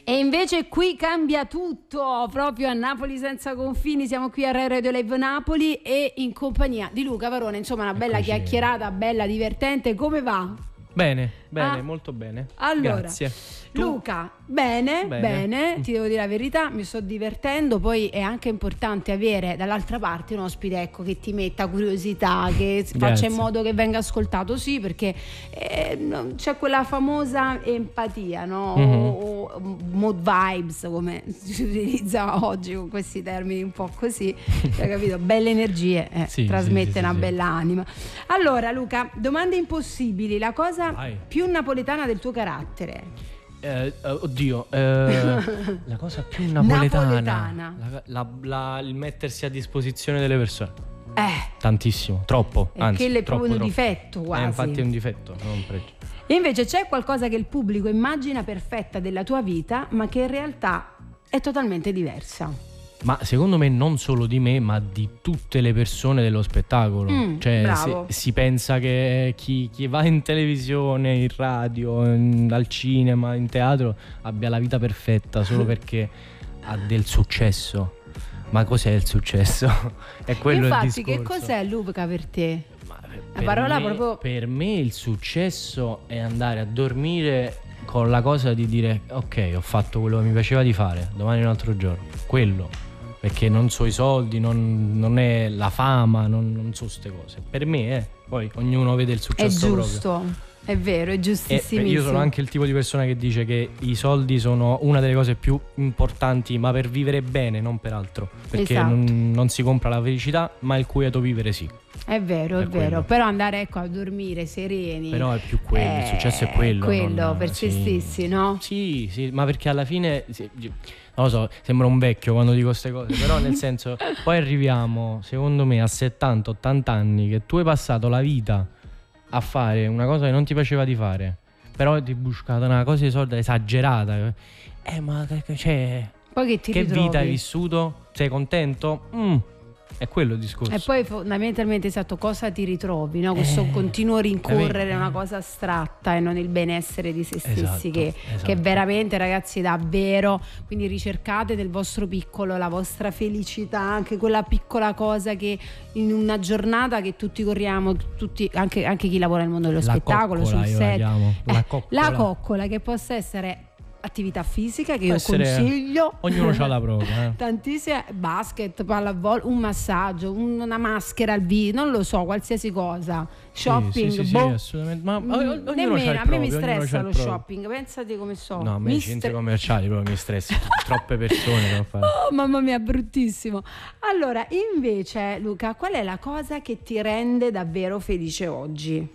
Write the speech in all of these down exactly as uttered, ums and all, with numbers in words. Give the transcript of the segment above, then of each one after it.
E invece qui cambia tutto, proprio a Napoli senza confini, siamo qui a Rai Radio Live Napoli e in compagnia di Luca Varone, insomma una bella Eccoci. chiacchierata, bella, divertente, come va? Bene, bene, Ah, molto bene. allora, Grazie. Tu? Luca, bene, bene, Bene. ti devo dire la verità, mi sto divertendo, poi è anche importante avere dall'altra parte un ospite, ecco, che ti metta curiosità, che faccia Grazie. in modo che venga ascoltato, sì, perché eh, no, c'è quella famosa empatia, no? Mhm. O, o mood vibes, come si utilizza oggi con questi termini un po' così, hai capito? Belle energie, eh, Sì, trasmette sì, sì, una sì, bella anima. Allora Luca, domande impossibili, la cosa Vai. più napoletana del tuo carattere? Eh, eh, oddio, eh, la cosa più napoletana, Napoletana. La, la- la- il mettersi a disposizione delle persone. Eh, Tantissimo, troppo, e anzi, quello è troppo, proprio un troppo. difetto quasi. Eh, infatti è un difetto, non un pregio. E invece c'è qualcosa che il pubblico immagina perfetta della tua vita, ma che in realtà è totalmente diversa. Ma secondo me non solo di me, ma di tutte le persone dello spettacolo. Mm, cioè bravo. se- si pensa che chi, chi va in televisione, in radio, in- al cinema, in teatro abbia la vita perfetta solo perché ha del successo. Ma cos'è il successo? È quello Infatti, il discorso. che cos'è Luca per te? Ma per La parola me, proprio- per me il successo è andare a dormire con la cosa di dire ok, ho fatto quello che mi piaceva di fare, domani è un altro giorno. Quello. Perché non so i soldi, non, non è la fama, non, non so queste cose. Per me, eh, poi ognuno vede il È successo proprio. giusto, è vero, è E giustissimissimo. io sono anche il tipo di persona che dice che i soldi sono una delle cose più importanti, ma per vivere bene, non per altro. Perché Esatto. non, non si compra la felicità, ma il quieto vivere sì. È vero, è, È vero. quello. Però andare, ecco, a dormire sereni. Però è più quello, il eh, successo è quello. quello non- per se sì. stessi, no? Sì, sì, ma perché alla fine, sì, non lo so, sembra un vecchio quando dico queste cose, però nel senso, poi arriviamo, secondo me, a settanta ottanta anni che tu hai passato la vita a fare una cosa che non ti piaceva di fare, però ti hai buscato una cosa di soldi esagerata. Eh, ma che, cioè, Poi che ti che ritrovi. vita hai vissuto? Sei contento? Mm, è quello il discorso. E poi fondamentalmente, esatto, cosa ti ritrovi, no? Questo Eh, continuo rincorrere capito? una cosa astratta e non il benessere di se stessi, Esatto, che, esatto. che veramente, ragazzi, davvero. Quindi ricercate nel vostro piccolo la vostra felicità, anche quella piccola cosa che in una giornata che tutti corriamo, tutti, anche, anche chi lavora nel mondo dello La spettacolo, coccola, sul io la set. chiamo, la Eh, coccola. la coccola, che possa essere attività fisica, che Può io essere- consiglio. Ognuno ha la propria. Eh. Tantissime, basket, pallavolo, un massaggio, un- una maschera al viso, non lo so, qualsiasi cosa. Shopping, sì, sì, sì, boh. assolutamente. Ma Mm, o- ognuno c'ha nemmeno, il a me mi proprio, ognuno c'ha stressa il lo proprio. shopping, pensate come so. No, a me Mi i centri stre- commerciali proprio mi stressa. Troppe persone devo fare. Oh, mamma mia, bruttissimo. Allora, invece, Luca, qual è la cosa che ti rende davvero felice oggi?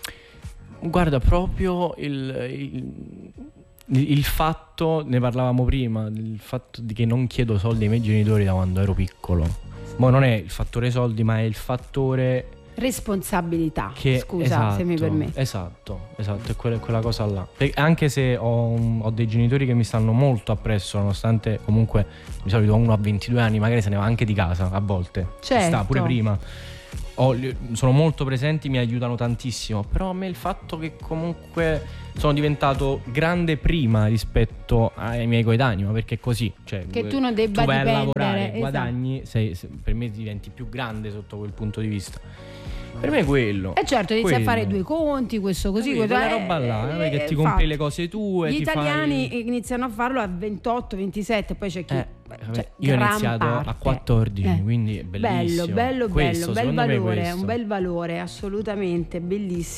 Guarda, proprio il, il, il fatto, ne parlavamo prima, il fatto di che non chiedo soldi ai miei genitori da quando ero piccolo. Ma non è il fattore soldi, ma è il fattore Responsabilità, che scusa, esatto, se mi permetti. Esatto, esatto, è quella, è quella cosa là. E anche se ho, un- ho dei genitori che mi stanno molto appresso, nonostante comunque di solito uno a ventidue anni magari se ne va anche di casa a volte. Ci Certo. sta pure prima. Ho- li- sono molto presenti, mi aiutano tantissimo. Però a me il fatto che comunque sono diventato grande prima rispetto ai miei coetanei, ma perché è così, cioè, Che tu non debba tu vai dipendere, a lavorare, esatto. guadagni, sei- se- per me diventi più grande sotto quel punto di vista. Per me è quello. E certo, inizi a Quello. fare due conti, questo così, Capito? questo, Quella eh, roba là, eh, eh, che ti infatti. compri le cose tue, Gli ti italiani fai... iniziano a farlo a ventotto ventisette, poi c'è chi Eh, cioè, io ho gran iniziato parte. a quattordici, Eh. quindi è bellissimo. Bello, bello, Questo, bello, un bel secondo me valore, questo. un bel valore, assolutamente, bellissimo.